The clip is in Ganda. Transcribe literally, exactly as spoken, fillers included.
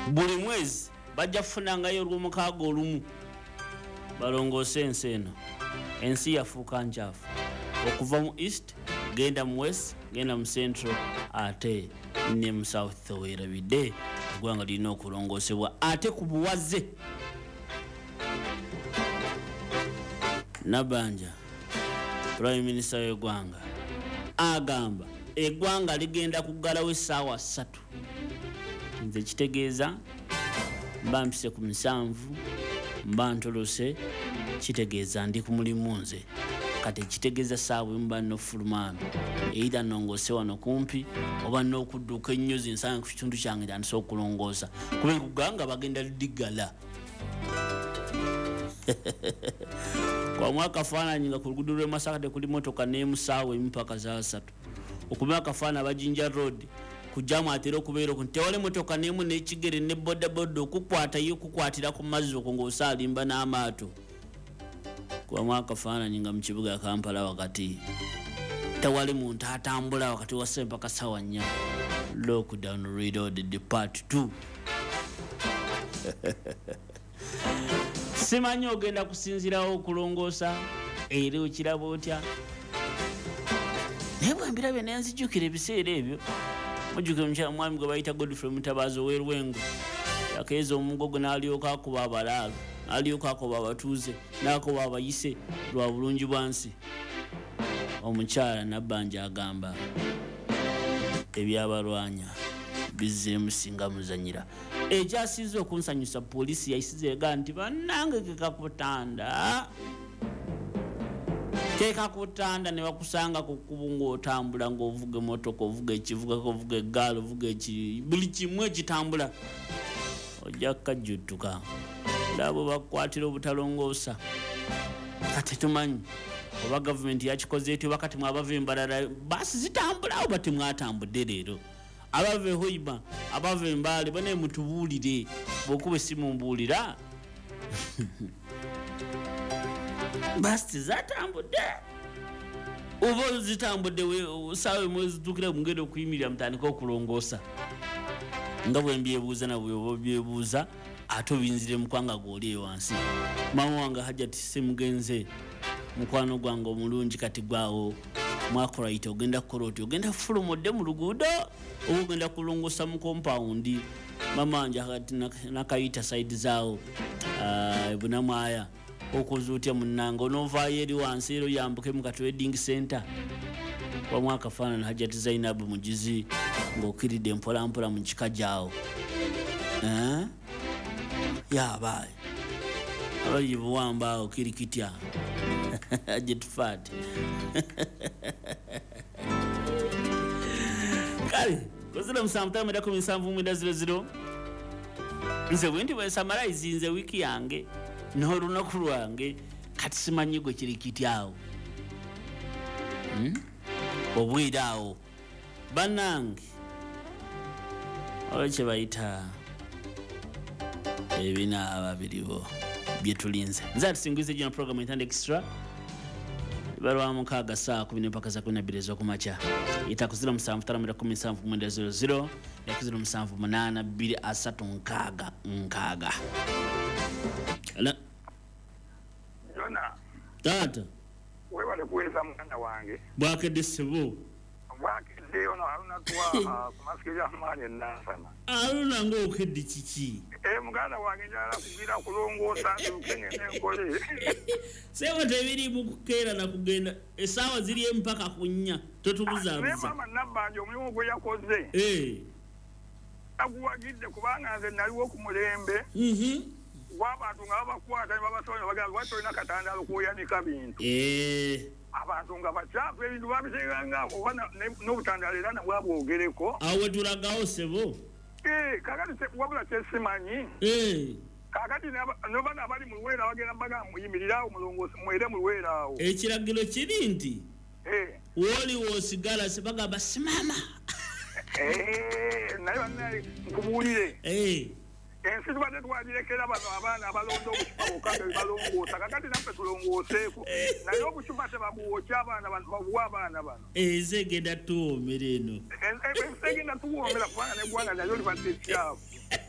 buli mwezi bajja kufunangayo olw'omukaaga olumu balongoose ensi eno. Ensi yafuuka nkyafu okuva mu east genda mu west genda mu central ate ne mu south weerabidde eggwanga lirina okulongoosebwa ate ku buwaze. Nabanja Prime Minister w'eggwanga agamba eggwanga ligenda kuggalawo essaawa ssatu. Nze kitegeeza mba mpise ku musanvu mba ntolose kitegeeza ndi ku mulimu nze kati kitegeeza ssaawa mba nnofulumano either nongoose wano kumpi oba n'okudduka ennyo zinsange ku kitundu kyange ntandise okulongoosa kuba eggwanga bagenda lidigala. Kwa mwaka kafaananyi nga ku luguudo lw'e Masaka kuli motoka n'emusaawa emu paka za ssatu. Okumira kafaana Bajinja Road kujamu atera okubeera ku tewale motoka n'emu n'ekigere ne boda boda okukwata yo kukwatira ku mazzi okwo ng'osaalimba n'amaato. Kwa mwaka kafaananyi nga mu kibuga Kampala wakati tewali muntu atambula wakati wa mpaka sawa nnya. Lockdown reloaded part two. Simanyi ogenda kusinzirawo okulongoosa era okiraba otya. Naye bwe mbirabye naye nzijjukira ebiseera ebyo. Mujjukira omukyala mwami gwe bayita Godfrey Mutabaazi ow'Erwengo yakeeza omugogo n'alyoka akuba abalaalo n'alyoka akuba abatuuze n'akuba abayise lwa bulungi bwa nsi. Omukyala Nabbanja agamba ebyabalwanya bizzeemu singa muzanyira. Ekyasize okunsanyusa poliisi yayisize ega nti bannange kekakutanda kekakutanda ne bakusanga ku kkubo ng'otambula ng'ovuga emmotoka ovuga ekivuga ovuga eggaali ovuga eki buli kimu ekitambula ojja kukajjuttuka labo bakukwatira obutalongoosa. Kati tumanyi oba gavumenti yakikoze etyo bakati mwabava embalala baasi zitambula oba temwatambudde leero. Abava e Hoima abava e Mbale bane mutubuulire bw'okuba essimu mbuulira baasi zatambudde oba zitambudde ssaawa emu ezitukira mugenda okuyimirira mutandika okulongoosa. Nga bwe mbyebuuza nabwe oba byebuuza ate obinzire mukwanga gw'oli wansi. Maama wange Hajjati Ssemugenze mukwano gwange omulungi kati gwawo mwakolayite ogenda kukola oti ogenda fulumodde mu luguudo oba ogenda kulongoosa mu kompawundi. Maama wange kati nakayita saidi zaawo ebunamwaya okoze otya munnanga onoovaayo eri wansi era oyambuke mu Katwedding Center. Kwa mwaka faanana Hajjati Zainabu Mugizi ng'okiridde mpolampola mu kika gyawo. Yabaayi abayi buwamba awo kirikitya Hajjati Fati. Kale kozera musanvu tano mwenda kumi nsanvu mwenda ziro ziro. Nze bwe ndi bwe summarize nze wiki yange n'olunaku lwange kati simanyi gwe kirikityawo. Obwira awo bannange olwekye bayita ebinaaba biriwo bye tulinze. Nze atusingulize gino program entanda extra balwa mukaaga saa kumi mpaka saa kumi na bbiri ez'okumakya. Itakuzira musanvu tano mwenda kumi nsanvu mwenda ziro ziro yakuzira musanvu munaana bbiri asatu nkaaga nkaaga. Ala Jona taata webale kuweza mwana wange bwakedde ssebo bwakedde ono alunatuwa kumasikiri amaanyi ennansana aluna ng'okedde kiki e muganda wange njala kugira kulongoosa ntukenge n'enkole sebo tebirimu kukeera na kugenda essaawa ziri empaka ku nnya totubuzaabuza. Naye maama Nabbanja omulimu gwe yakoze aguwagidde kubanga nze naliwo ku mulembe w'abantu nga babakwata ne babasonya bagamba lwaki olina katandaalo kwoyanika bintu. Abantu nga bacaafu ebintu babiteekanga oba n'obutandaalo era nabwe bwogereko. Awo wetulagawo ssebo. Kakati wabula kyesimanyi. Kakati n'abaana abali mu Luweera bagenda bagamba muyimirirawo mulongoosi mwere mu Luweera awo. Ekiragiro kiri nti woli w'osigala bagamba simama. Naye bannaye nkubuulire. Ensi tubadde twagirekera bano abaana abalonda obucupa bokka balongoosa kakati naffe tulongooseeko naye obucupa tebabuwokya abaana bano babuwa abaana bano. Ensi egenda tuwoomera eno. Ensi egenda tuwoomera kubanga n'eggwanga nalyo libadde ekyavu.